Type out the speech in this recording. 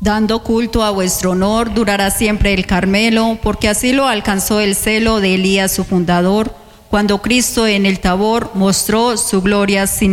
Dando culto a vuestro honor, durará siempre el Carmelo, porque así lo alcanzó el celo de Elías su fundador, cuando Cristo en el Tabor mostró su gloria sin